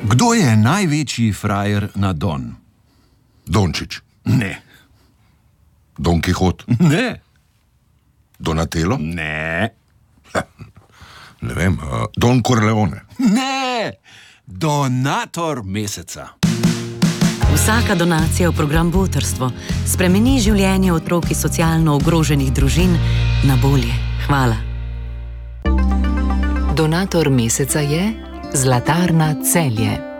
Kdo je največji frajer na Don? Dončić. Ne. Don Kihot. Ne. Donatello. Ne. Ne vem, Don Corleone. Ne. Donator meseca. Vsaka donacija v program Botrstvo spremeni življenje otrok iz socialno ogroženih družin na bolje. Hvala. Donator meseca je Zlatarna Celje.